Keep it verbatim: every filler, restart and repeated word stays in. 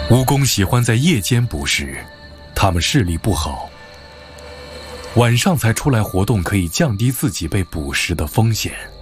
蜈蚣喜欢在夜间捕食，它们视力不好，晚上才出来活动，可以降低自己被捕食的风险。